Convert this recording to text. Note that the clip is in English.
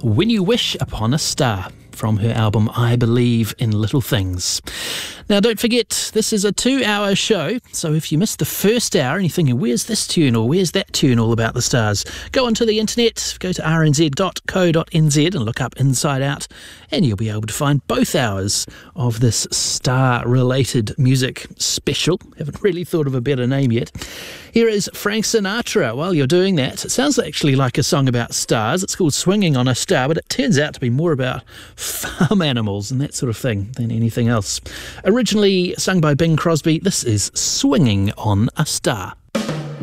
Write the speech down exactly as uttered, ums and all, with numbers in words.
When You Wish Upon a Star, from her album I Believe in Little Things. Now, don't forget, this is a two-hour show, so if you missed the first hour and you're thinking, where's this tune or where's that tune all about the stars, go onto the internet, go to r n z dot co dot n z and look up Inside Out, and you'll be able to find both hours of this star-related music special. Haven't really thought of a better name yet. Here is Frank Sinatra. While you're doing that, it sounds actually like a song about stars. It's called Swinging on a Star, but it turns out to be more about farm animals and that sort of thing than anything else. Originally sung by Bing Crosby, this is Swinging on a Star.